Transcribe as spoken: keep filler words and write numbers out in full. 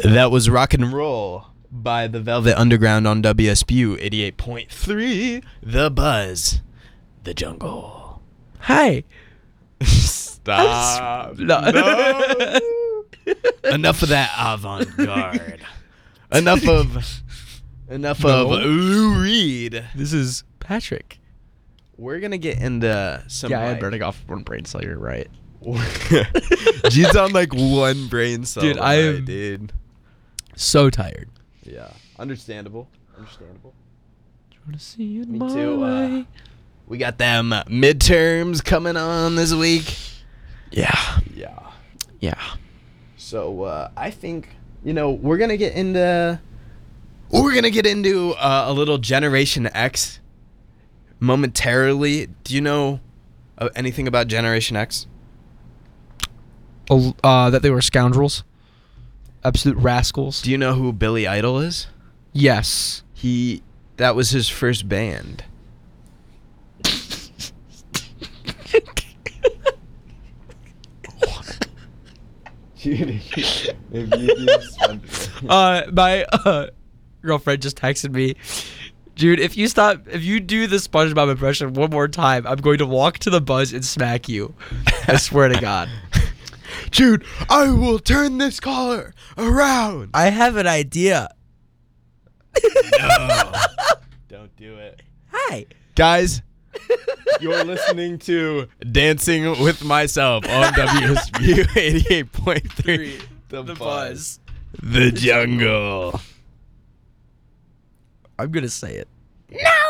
That was Rock and Roll by the Velvet Underground on W S B U eighty-eight point three. The Buzz. The Jungle. Hi. Stop. No. No. Enough of that avant-garde. enough of enough No. of Lou Reed. This is Patrick. We're gonna get into some. Yeah, I am like, burning off one brain cell. You're right. G's on like one brain cell. Dude, I tonight, am- dude. So tired. Yeah, understandable. Understandable. Do you want to see it Me my too, uh, way? We got them midterms coming on this week. Yeah. Yeah. Yeah. So uh, I think you know we're gonna get into we're gonna get into uh, a little Generation X momentarily. Do you know uh, anything about Generation X? Oh, uh, that they were scoundrels. Absolute rascals. Do you know who Billy Idol is? Yes. He that was his first band. uh, my uh, girlfriend just texted me, dude. If you stop, if you do the SpongeBob impression one more time, I'm going to walk to the Buzz and smack you. I swear to God. Jude, I will turn this collar around. I have an idea. No. Don't do it. Hi. Guys, you're listening to Dancing with Myself on W S B U eighty-eight point three. The, The Buzz. Buzz. The Jungle. I'm gonna say it. No!